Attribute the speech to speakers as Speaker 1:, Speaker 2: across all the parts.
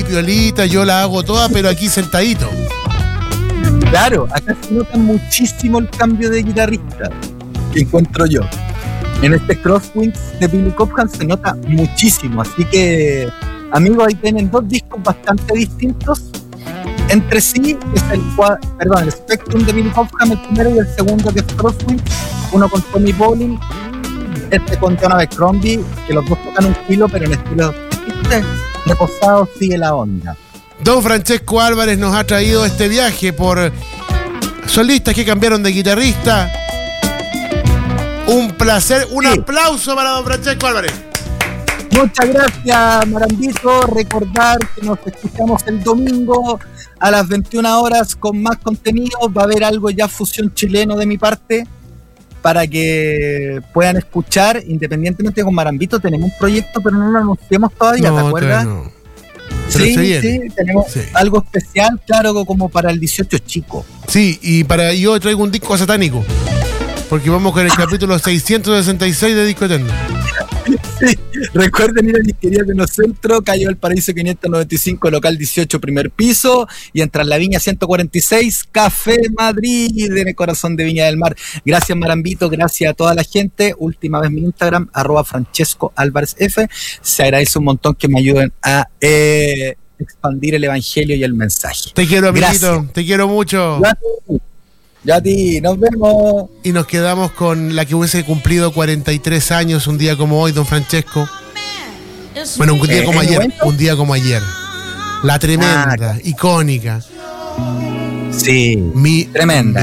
Speaker 1: piolita, yo la hago toda, pero aquí sentadito.
Speaker 2: Claro, acá se nota muchísimo el cambio de guitarrista que encuentro yo. En este Crosswinds de Billy Cobham se nota muchísimo, así que amigos, ahí tienen dos discos bastante distintos entre sí. Es el Spectrum de Billy Cobham, el primero, y el segundo, que es Crosswinds, uno con Tommy Bolin, este con John Abercrombie, que los dos tocan un estilo, pero en estilo reposado sigue la onda.
Speaker 1: Don Francesco Álvarez nos ha traído este viaje por solistas que cambiaron de guitarrista. Un placer, un aplauso para don Francesco Álvarez.
Speaker 2: Muchas gracias, Marambito. Recordar que nos escuchamos el domingo a las 21 horas con más contenido. Va a haber algo ya fusión chileno de mi parte para que puedan escuchar. Independientemente con Marambito tenemos un proyecto, pero no lo anunciamos todavía, ¿te acuerdas?
Speaker 1: No.
Speaker 2: Sí, tenemos algo especial, claro, como para el 18 chico.
Speaker 1: Sí, y yo traigo un disco satánico, porque vamos con el capítulo 666 de Disco Eterno.
Speaker 2: Sí. Recuerden ir a Disquería Tecnocentro, calle Valparaíso 595, local 18, primer piso, y en Tras la Viña 146, Café Madrid, en el corazón de Viña del Mar. Gracias, Marambito, gracias a toda la gente. Última vez mi Instagram, @Francesco Álvarez F. Se agradece un montón que me ayuden a expandir el evangelio y el mensaje.
Speaker 1: Te quiero, amiguito,
Speaker 2: gracias.
Speaker 1: Te quiero mucho.
Speaker 2: Ya a ti, nos vemos.
Speaker 1: Y nos quedamos con la que hubiese cumplido 43 años un día como hoy, don Francesco. Bueno, un día como ayer. Un día como ayer. La tremenda, icónica.
Speaker 2: Sí, tremenda.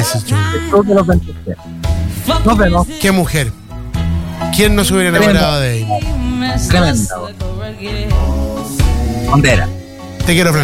Speaker 2: Nos vemos.
Speaker 1: Qué mujer. ¿Quién no se hubiera enamorado de ella?
Speaker 2: Tremenda. Bandera.
Speaker 1: Te quiero, Francesco.